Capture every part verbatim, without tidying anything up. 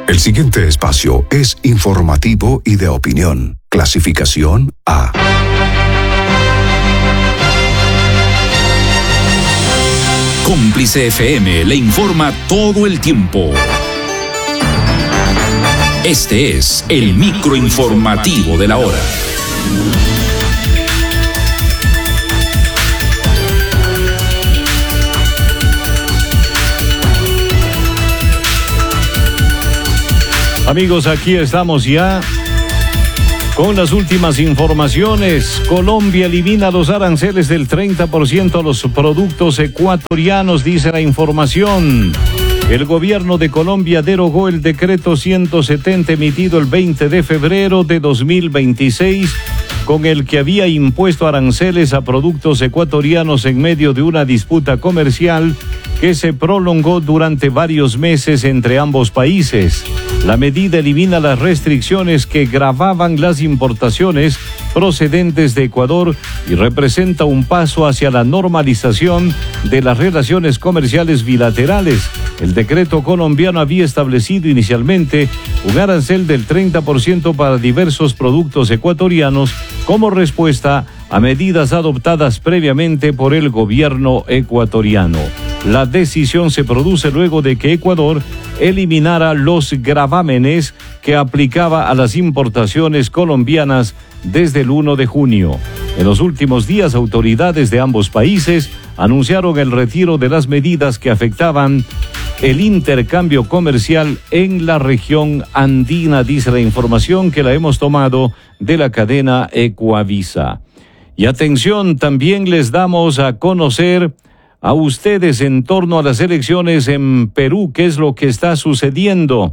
El siguiente espacio es informativo y de opinión. Clasificación A. Cómplice F M le informa todo el tiempo. Este es el microinformativo de la hora. Amigos, aquí estamos ya con las últimas informaciones. Colombia elimina los aranceles del treinta por ciento a los productos ecuatorianos, dice la información. El gobierno de Colombia derogó el decreto ciento setenta emitido el veinte de febrero de dos mil veintiséis, con el que había impuesto aranceles a productos ecuatorianos en medio de una disputa comercial que se prolongó durante varios meses entre ambos países. La medida elimina las restricciones que gravaban las importaciones procedentes de Ecuador y representa un paso hacia la normalización de las relaciones comerciales bilaterales. El decreto colombiano había establecido inicialmente un arancel del treinta por ciento para diversos productos ecuatorianos como respuesta a medidas adoptadas previamente por el gobierno ecuatoriano. La decisión se produce luego de que Ecuador eliminara los gravámenes que aplicaba a las importaciones colombianas desde el primero de junio. En los últimos días, autoridades de ambos países anunciaron el retiro de las medidas que afectaban el intercambio comercial en la región andina, dice la información que la hemos tomado de la cadena Ecuavisa. Y atención, también les damos a conocer a ustedes en torno a las elecciones en Perú, qué es lo que está sucediendo.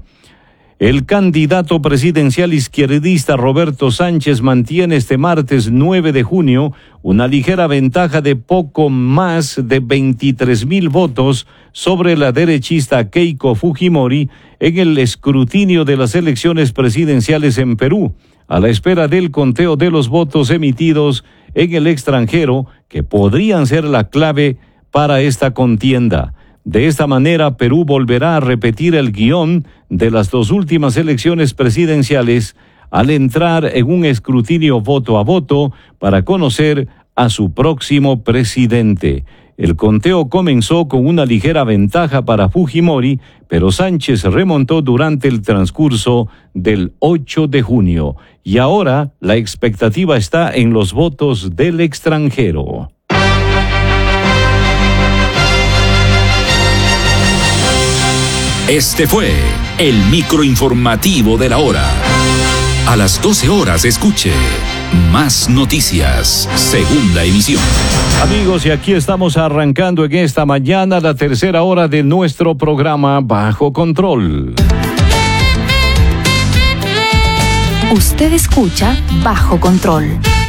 El candidato presidencial izquierdista Roberto Sánchez mantiene este martes nueve de junio una ligera ventaja de poco más de veintitrés mil votos sobre la derechista Keiko Fujimori en el escrutinio de las elecciones presidenciales en Perú, a la espera del conteo de los votos emitidos en el extranjero, que podrían ser la clave para esta contienda. De esta manera, Perú volverá a repetir el guión de las dos últimas elecciones presidenciales al entrar en un escrutinio voto a voto para conocer a su próximo presidente. El conteo comenzó con una ligera ventaja para Fujimori, pero Sánchez remontó durante el transcurso del ocho de junio. Y ahora la expectativa está en los votos del extranjero. Este fue el microinformativo de la hora. A las doce horas escuche Más Noticias, segunda emisión. Amigos, y aquí estamos arrancando en esta mañana la tercera hora de nuestro programa Bajo Control. Usted escucha Bajo Control.